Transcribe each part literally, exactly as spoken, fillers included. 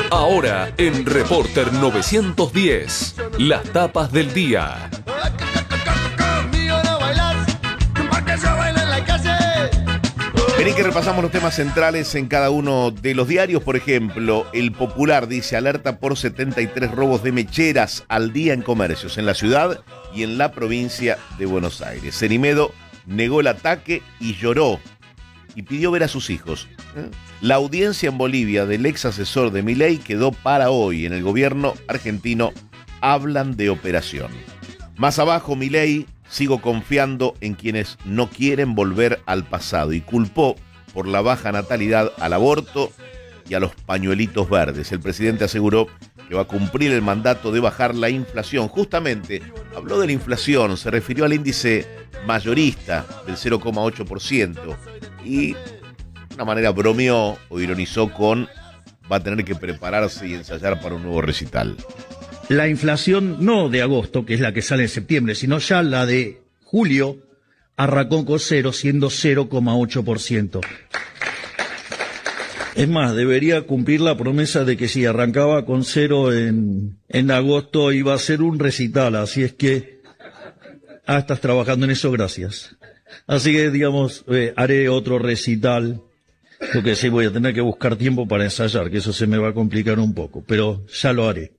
Ahora en Reporter novecientos diez, las tapas del día. Vení que repasamos los temas centrales en cada uno de los diarios. Por ejemplo, El Popular dice: alerta por setenta y tres robos de mecheras al día en comercios en la ciudad y en la provincia de Buenos Aires. Cerimedo negó el ataque y lloró y pidió ver a sus hijos. La audiencia en Bolivia del ex asesor de Milei quedó para hoy. En el gobierno argentino hablan de operación. Más abajo, Milei: sigo confiando en quienes no quieren volver al pasado, y culpó por la baja natalidad al aborto y a los pañuelitos verdes. El presidente aseguró que va a cumplir el mandato de bajar la inflación. Justamente habló de la inflación, se refirió al índice mayorista del cero coma ocho por ciento y de una manera bromeó o ironizó con: va a tener que prepararse y ensayar para un nuevo recital. La inflación no de agosto, que es la que sale en septiembre, sino ya la de julio, arrancó con cero, siendo cero coma ocho por ciento. Es más, debería cumplir la promesa de que si arrancaba con cero en, en agosto iba a ser un recital, así es que... Ah, estás trabajando en eso, gracias. Así que, digamos, eh, haré otro recital. Lo que sí, voy a tener que buscar tiempo para ensayar, que eso se me va a complicar un poco, pero ya lo haré.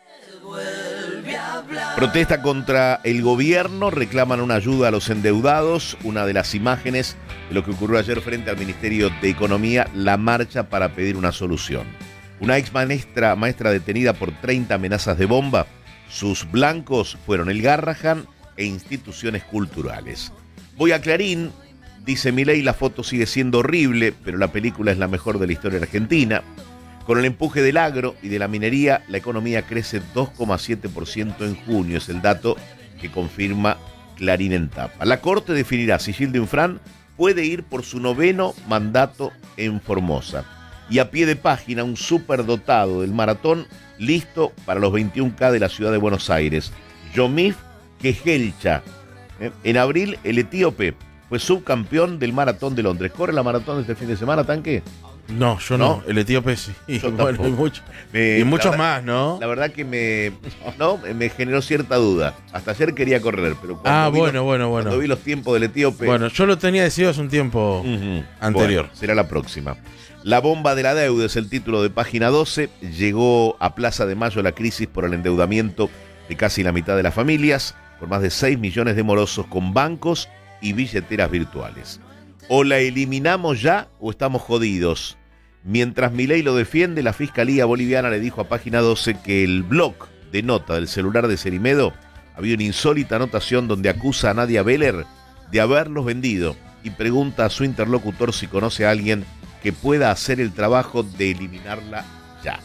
Protesta contra el gobierno, reclaman una ayuda a los endeudados. Una de las imágenes de lo que ocurrió ayer frente al Ministerio de Economía, la marcha para pedir una solución. Una ex maestra, maestra detenida por treinta amenazas de bomba. Sus blancos fueron el Garrahan e instituciones culturales. Voy a Clarín, dice Milei: la foto sigue siendo horrible, pero la película es la mejor de la historia argentina. Con el empuje del agro y de la minería, la economía crece dos coma siete por ciento en junio. Es el dato que confirma Clarín en tapa. La Corte definirá si Gildo Infran puede ir por su noveno mandato en Formosa. Y a pie de página, un superdotado del maratón listo para los veintiún K de la ciudad de Buenos Aires. Yomif Kejelcha. ¿Eh? En abril, el etíope fue subcampeón del maratón de Londres. ¿Corre la maratón de este fin de semana, Tanque? No, yo no, no. El etíope sí. Yo bueno, y, mucho, me, y muchos verdad, más, ¿no? La verdad que me, no, me generó cierta duda. Hasta ayer quería correr, pero cuando, ah, vi, bueno, los, bueno, bueno. cuando vi los tiempos del etíope... Bueno, yo lo tenía decidido hace un tiempo uh-huh. anterior. Bueno, será la próxima. La bomba de la deuda es el título de página doce. Llegó a Plaza de Mayo la crisis por el endeudamiento de casi la mitad de las familias, por más de seis millones de morosos con bancos y billeteras virtuales. O la eliminamos ya o estamos jodidos. Mientras Milei lo defiende, la Fiscalía Boliviana le dijo a página doce que el blog de nota del celular de Cerimedo había una insólita anotación donde acusa a Nadia Beller de haberlos vendido y pregunta a su interlocutor si conoce a alguien que pueda hacer el trabajo de eliminarla ya.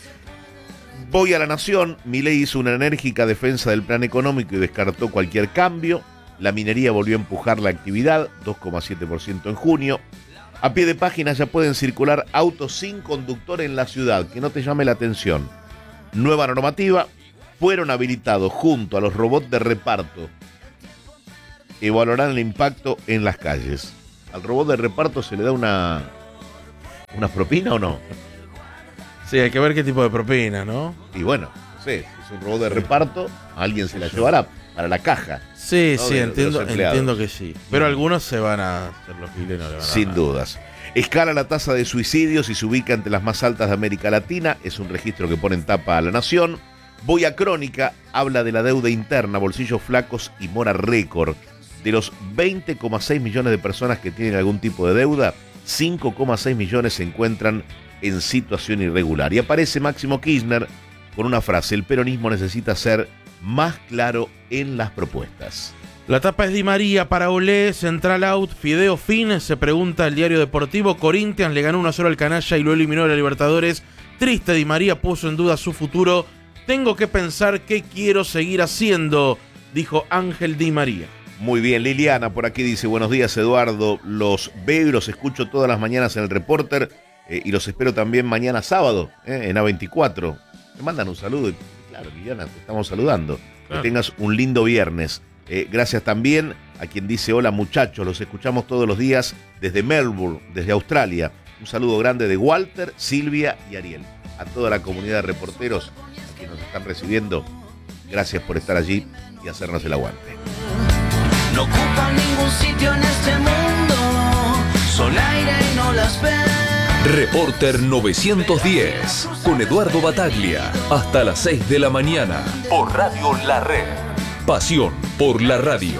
Voy a La Nación. Milei hizo una enérgica defensa del plan económico y descartó cualquier cambio. La minería volvió a empujar la actividad, dos coma siete por ciento en junio. A pie de página ya pueden circular autos sin conductor en la ciudad, que no te llame la atención. Nueva normativa: fueron habilitados junto a los robots de reparto. Evaluarán el impacto en las calles. ¿Al robot de reparto se le da una, una propina o no? Sí, hay que ver qué tipo de propina, ¿no? Y bueno, no sé, si es un robot de reparto, alguien se la llevará para la caja. Sí, ¿no? sí, de, entiendo, de entiendo que sí. Pero algunos se van a hacer los giles, no le van a Sin dar dudas. Escala la tasa de suicidios y se ubica entre las más altas de América Latina. Es un registro que pone en tapa a La Nación. Voy a Crónica, habla de la deuda interna, bolsillos flacos y mora récord. De los veinte coma seis millones de personas que tienen algún tipo de deuda, cinco coma seis millones se encuentran en situación irregular. Y aparece Máximo Kirchner con una frase: el peronismo necesita ser más claro en las propuestas. La tapa es Di María para Olé, Central Out, Fideo Fin. Se pregunta el diario deportivo: Corinthians le ganó uno a cero al Canalla y lo eliminó de la Libertadores. Triste, Di María puso en duda su futuro. Tengo que pensar qué quiero seguir haciendo, dijo Ángel Di María. Muy bien, Liliana por aquí dice: buenos días, Eduardo, los veo y los escucho todas las mañanas en el Reporter eh, y los espero también mañana sábado eh, en A veinticuatro. Me mandan un saludo y claro, Liliana, te estamos saludando. Claro. Que tengas un lindo viernes. Eh, gracias también a quien dice: hola muchachos, los escuchamos todos los días desde Melbourne, desde Australia. Un saludo grande de Walter, Silvia y Ariel. a toda la comunidad de reporteros que nos están recibiendo. Gracias por estar allí y hacernos el aguante. No ocupan ningún sitio en este mundo, son aire y no las ven. Reporter novecientos diez, con Eduardo Bataglia, hasta las seis de la mañana, por Radio La Red. Pasión por la radio.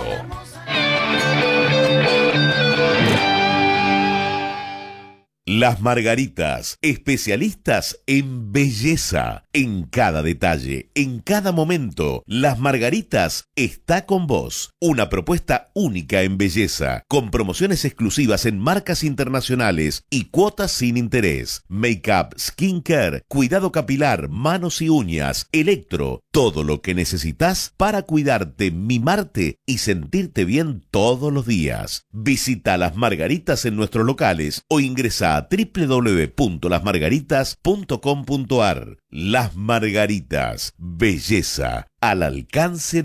Las Margaritas, especialistas en belleza, en cada detalle, en cada momento. Las Margaritas está con vos. Una propuesta única en belleza, con promociones exclusivas en marcas internacionales y cuotas sin interés. Make-up, skincare, cuidado capilar, manos y uñas, electro, todo lo que necesitas para cuidarte, mimarte y sentirte bien todos los días. Visita Las Margaritas en nuestros locales o ingresa a doble u doble u doble u punto las margaritas punto com punto a r. Las Margaritas, belleza al alcance